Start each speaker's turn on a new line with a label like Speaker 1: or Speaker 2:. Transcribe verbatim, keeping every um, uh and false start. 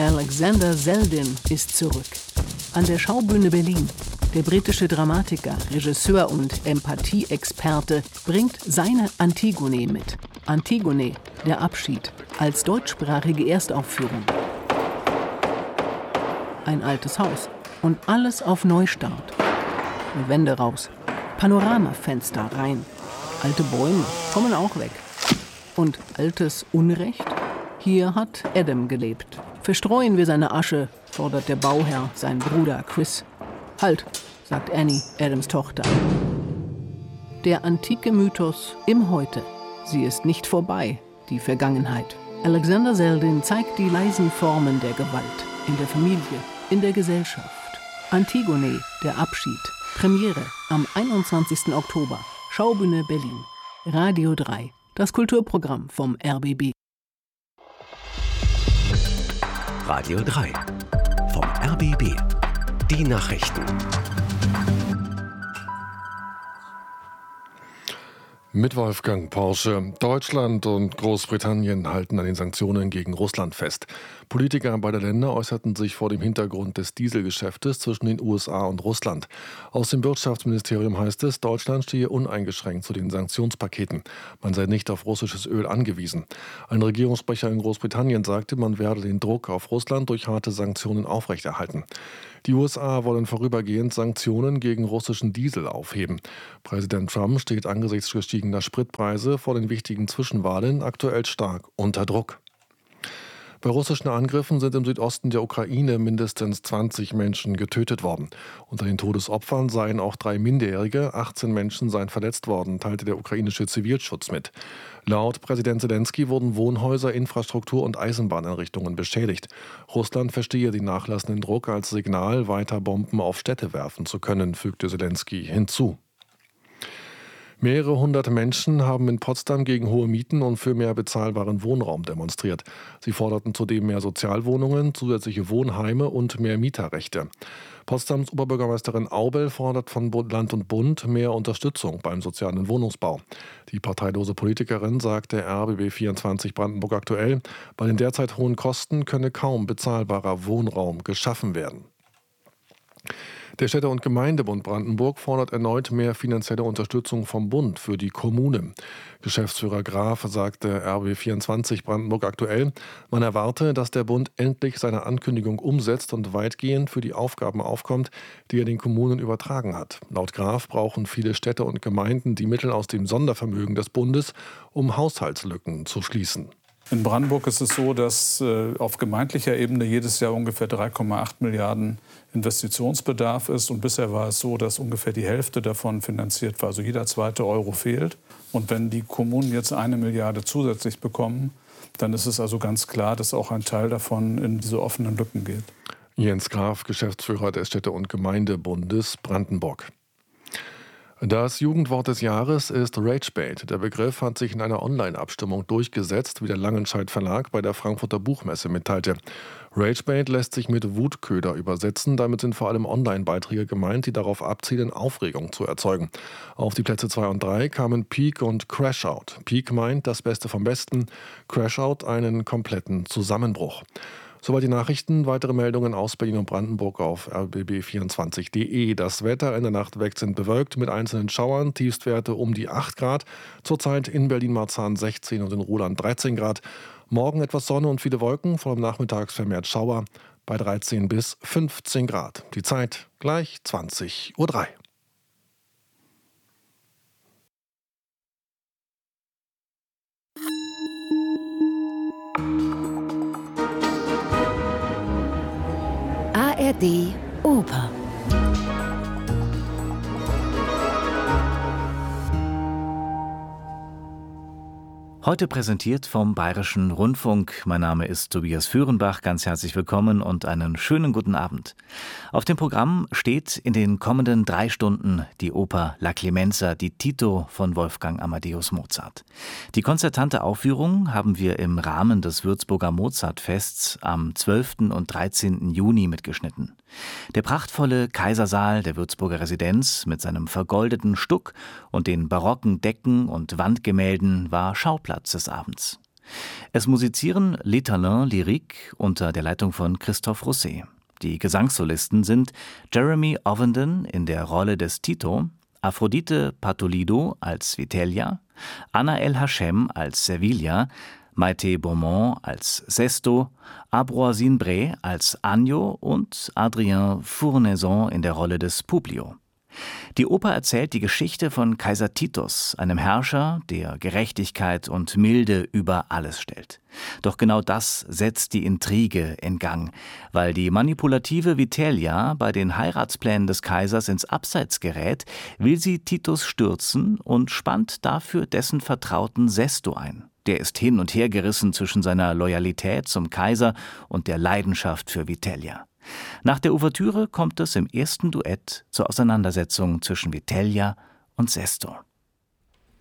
Speaker 1: Alexander Selden ist zurück. An der Schaubühne Berlin. Der britische Dramatiker, Regisseur und Empathie-Experte bringt seine Antigone mit. Antigone, der Abschied, als deutschsprachige Erstaufführung. Ein altes Haus und alles auf Neustart. Die Wände raus, Panoramafenster rein. Alte Bäume kommen auch weg. Und altes Unrecht? Hier hat Adam gelebt. Verstreuen wir seine Asche, fordert der Bauherr seinen Bruder Chris. Halt, sagt Annie, Adams Tochter. Der antike Mythos im Heute. Sie ist nicht vorbei, die Vergangenheit. Alexander Selden zeigt die leisen Formen der Gewalt in der Familie, in der Gesellschaft. Antigone, der Abschied. Premiere am einundzwanzigsten Oktober. Schaubühne Berlin. Radio drei. Das Kulturprogramm vom R B B.
Speaker 2: Radio drei. Vom R B B. Die Nachrichten.
Speaker 3: Mit Wolfgang Porsche. Deutschland und Großbritannien halten an den Sanktionen gegen Russland fest. Politiker beider Länder äußerten sich vor dem Hintergrund des Dieselgeschäftes zwischen den U S A und Russland. Aus dem Wirtschaftsministerium heißt es, Deutschland stehe uneingeschränkt zu den Sanktionspaketen. Man sei nicht auf russisches Öl angewiesen. Ein Regierungssprecher in Großbritannien sagte, man werde den Druck auf Russland durch harte Sanktionen aufrechterhalten. Die U S A wollen vorübergehend Sanktionen gegen russischen Diesel aufheben. Präsident Trump steht angesichts gestiegener Spritpreise vor den wichtigen Zwischenwahlen aktuell stark unter Druck. Bei russischen Angriffen sind im Südosten der Ukraine mindestens zwanzig Menschen getötet worden. Unter den Todesopfern seien auch drei Minderjährige, achtzehn Menschen seien verletzt worden, teilte der ukrainische Zivilschutz mit. Laut Präsident Zelensky wurden Wohnhäuser, Infrastruktur und Eisenbahneinrichtungen beschädigt. Russland verstehe den nachlassenden Druck als Signal, weiter Bomben auf Städte werfen zu können, fügte Zelensky hinzu. Mehrere hundert Menschen haben in Potsdam gegen hohe Mieten und für mehr bezahlbaren Wohnraum demonstriert. Sie forderten zudem mehr Sozialwohnungen, zusätzliche Wohnheime und mehr Mieterrechte. Potsdams Oberbürgermeisterin Aubel fordert von Land und Bund mehr Unterstützung beim sozialen Wohnungsbau. Die parteilose Politikerin sagte R B B vierundzwanzig Brandenburg aktuell, bei den derzeit hohen Kosten könne kaum bezahlbarer Wohnraum geschaffen werden. Der Städte- und Gemeindebund Brandenburg fordert erneut mehr finanzielle Unterstützung vom Bund für die Kommune. Geschäftsführer Graf sagte R B B vierundzwanzig Brandenburg aktuell, man erwarte, dass der Bund endlich seine Ankündigung umsetzt und weitgehend für die Aufgaben aufkommt, die er den Kommunen übertragen hat. Laut Graf brauchen viele Städte und Gemeinden die Mittel aus dem Sondervermögen des Bundes, um Haushaltslücken zu schließen.
Speaker 4: In Brandenburg ist es so, dass äh, auf gemeindlicher Ebene jedes Jahr ungefähr drei Komma acht Milliarden Investitionsbedarf ist. Und bisher war es so, dass ungefähr die Hälfte davon finanziert war. Also jeder zweite Euro fehlt. Und wenn die Kommunen jetzt eine Milliarde zusätzlich bekommen, dann ist es also ganz klar, dass auch ein Teil davon in diese offenen Lücken geht.
Speaker 3: Jens Graf, Geschäftsführer des Städte- und Gemeindebundes Brandenburg. Das Jugendwort des Jahres ist Ragebait. Der Begriff hat sich in einer Online-Abstimmung durchgesetzt, wie der Langenscheidt Verlag bei der Frankfurter Buchmesse mitteilte. Ragebait lässt sich mit Wutköder übersetzen. Damit sind vor allem Online-Beiträge gemeint, die darauf abzielen, Aufregung zu erzeugen. Auf die Plätze zwei und drei kamen Peak und Crashout. Peak meint das Beste vom Besten, Crashout einen kompletten Zusammenbruch. Soweit die Nachrichten. Weitere Meldungen aus Berlin und Brandenburg auf r b b vierundzwanzig punkt d e. Das Wetter in der Nacht wechselnd bewölkt mit einzelnen Schauern. Tiefstwerte um die acht Grad. Zurzeit in Berlin-Marzahn sechzehn und in Ruhland dreizehn Grad. Morgen etwas Sonne und viele Wolken, vor allem nachmittags vermehrt Schauer bei dreizehn bis fünfzehn Grad. Die Zeit gleich zwanzig Uhr drei.
Speaker 5: A R D Oper.
Speaker 6: Heute präsentiert vom Bayerischen Rundfunk. Mein Name ist Tobias Führenbach. Ganz herzlich willkommen und einen schönen guten Abend. Auf dem Programm steht in den kommenden drei Stunden die Oper La Clemenza di Tito von Wolfgang Amadeus Mozart. Die konzertante Aufführung haben wir im Rahmen des Würzburger Mozartfests am zwölften und dreizehnten Juni mitgeschnitten. Der prachtvolle Kaisersaal der Würzburger Residenz mit seinem vergoldeten Stuck und den barocken Decken und Wandgemälden war Schauplatz des Abends. Es musizieren L'Italien Lyrique unter der Leitung von Christophe Rousset. Die Gesangssolisten sind Jeremy Ovenden in der Rolle des Tito, Aphrodite Patolido als Vitellia, Anna El Hachem als Servilia, Maite Beaumont als Sesto, Ambroisine Bray als Agno und Adrien Fournaison in der Rolle des Publio. Die Oper erzählt die Geschichte von Kaiser Titus, einem Herrscher, der Gerechtigkeit und Milde über alles stellt. Doch genau das setzt die Intrige in Gang, weil die manipulative Vitellia bei den Heiratsplänen des Kaisers ins Abseits gerät, will sie Titus stürzen und spannt dafür dessen Vertrauten Sesto ein. Der ist hin und her gerissen zwischen seiner Loyalität zum Kaiser und der Leidenschaft für Vitellia. Nach der Ouvertüre kommt es im ersten Duett zur Auseinandersetzung zwischen Vitellia und Sesto.